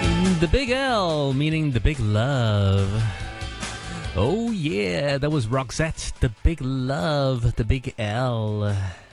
The Big L, meaning the big love. Oh yeah, that was Roxette, the big love, the big L.